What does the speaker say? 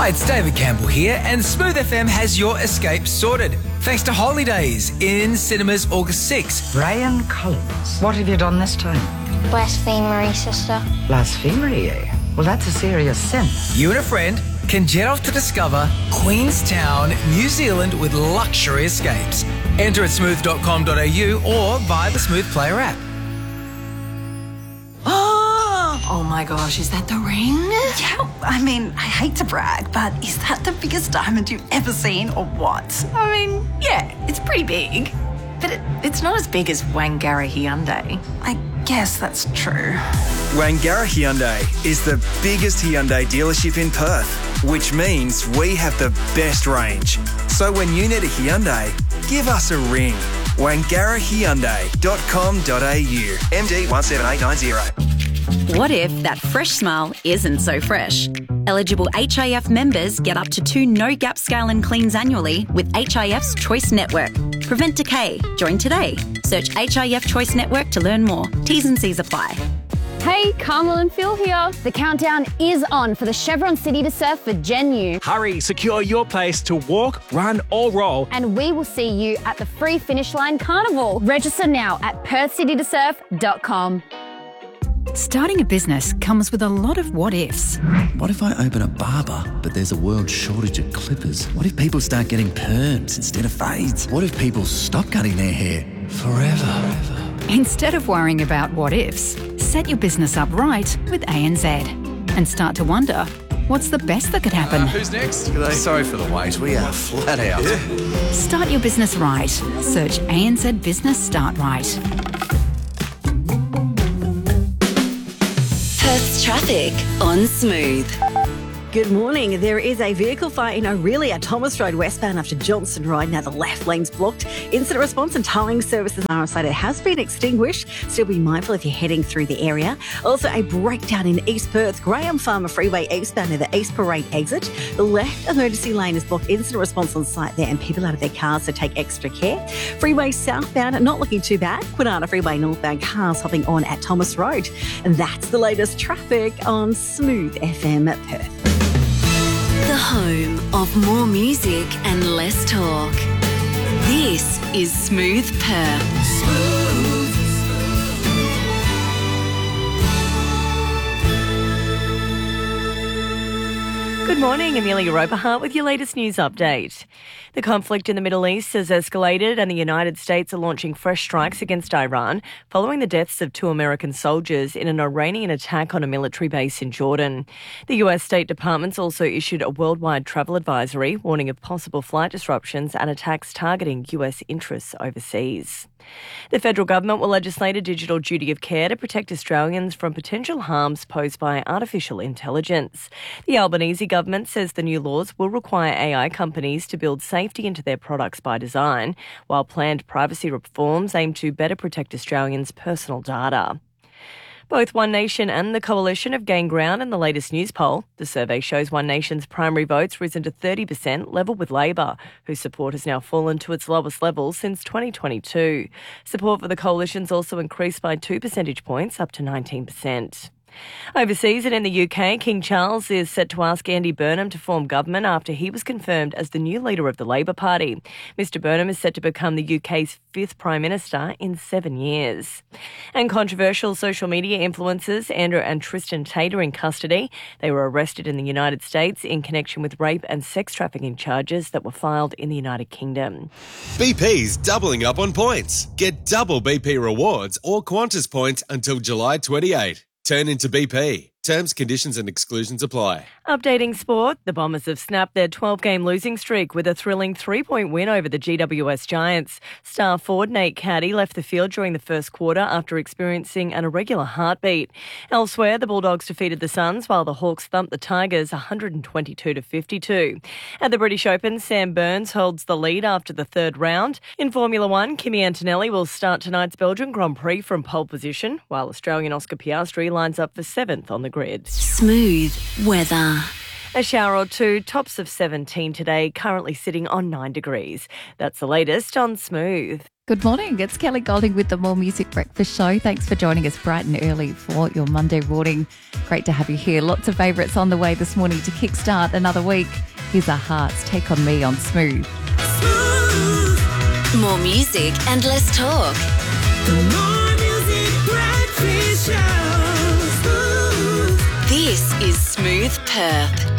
Hi, it's David Campbell here, and Smooth FM has your escape sorted. Thanks to Holidays in cinemas August 6th. Brian Collins, what have you done this time? Blasphemery, sister. Blasphemy, eh? Well, that's a serious sin. You and a friend can jet off to discover Queenstown, New Zealand with luxury escapes. Enter at smooth.com.au or via the Smooth Player app. Oh my gosh, is that the ring? Yeah, I mean, I hate to brag, but is that the biggest diamond you've ever seen or what? I mean, yeah, it's pretty big. But it's not as big as Wangara Hyundai. I guess that's true. Wangara Hyundai is the biggest Hyundai dealership in Perth, which means we have the best range. So when you need a Hyundai, give us a ring. wangarahyundai.com.au. MD 17890. What if that fresh smile isn't so fresh? Eligible HIF members get up to 2 no-gap scale and cleans annually with HIF's Choice Network. Prevent decay. Join today. Search HIF Choice Network to learn more. T's and C's apply. Hey, Carmel and Phil here. The countdown is on for the Chevron City to Surf for Gen U. Hurry, secure your place to walk, run or roll. And we will see you at the Free Finish Line Carnival. Register now at perthcitytosurf.com. Starting a business comes with a lot of what-ifs. What if I open a barber, but there's a world shortage of clippers? What if people start getting perms instead of fades? What if people stop cutting their hair forever? Instead of worrying about what-ifs, set your business up right with ANZ and start to wonder, what's the best that could happen? Who's next? Sorry for the wait. We are flat out. Start your business right. Search ANZ Business Start Right. Perth's traffic on Smooth. Good morning. There is a vehicle fire in Aurelia, Thomas Road westbound after Johnson Road. Now the left lane's blocked. Incident response and towing services are on site. It has been extinguished. Still be mindful if you're heading through the area. Also a breakdown in East Perth, Graham Farmer Freeway eastbound near the East Parade exit. The left emergency lane is blocked. Incident response on site there and people out of their cars, so take extra care. Freeway southbound, not looking too bad. Kwinana Freeway northbound, cars hopping on at Thomas Road. And that's the latest traffic on Smooth FM Perth. The home of more music and less talk. This is Smooth Perth. Good morning, Amelia Roperhart with your latest news update. The conflict in the Middle East has escalated and the United States are launching fresh strikes against Iran following the deaths of 2 American soldiers in an Iranian attack on a military base in Jordan. The US State Department's also issued a worldwide travel advisory warning of possible flight disruptions and attacks targeting US interests overseas. The federal government will legislate a digital duty of care to protect Australians from potential harms posed by artificial intelligence. The Albanese government says the new laws will require AI companies to build safety into their products by design, while planned privacy reforms aim to better protect Australians' personal data. Both One Nation and the Coalition have gained ground in the latest news poll. The survey shows One Nation's primary votes risen to 30%, level with Labor, whose support has now fallen to its lowest level since 2022. Support for the Coalition's also increased by 2 percentage points, up to 19%. Overseas and in the UK, King Charles is set to ask Andy Burnham to form government after he was confirmed as the new leader of the Labor Party. Mr Burnham is set to become the UK's 5th Prime Minister in 7 years. And controversial social media influencers Andrew and Tristan Tate are in custody. They were arrested in the United States in connection with rape and sex trafficking charges that were filed in the United Kingdom. BP's doubling up on points. Get double BP rewards or Qantas points until July 28. Turn into BP. Terms, conditions and exclusions apply. Updating sport, the Bombers have snapped their 12-game losing streak with a thrilling 3-point win over the GWS Giants. Star forward Nate Caddy left the field during the first quarter after experiencing an irregular heartbeat. Elsewhere, the Bulldogs defeated the Suns while the Hawks thumped the Tigers 122-52. At the British Open, Sam Burns holds the lead after the third round. In Formula One, Kimi Antonelli will start tonight's Belgian Grand Prix from pole position, while Australian Oscar Piastri lines up for 7th on the grid. Smooth weather. A shower or two, tops of 17 today, currently sitting on 9 degrees. That's the latest on Smooth. Good morning, it's Kelly Golding with the More Music Breakfast Show. Thanks for joining us bright and early for your Monday morning. Great to have you here. Lots of favourites on the way this morning to kickstart another week. Here's Our Hearts, Take On Me on Smooth. More music and less talk. The More Music Breakfast Show. This is Smooth Perth.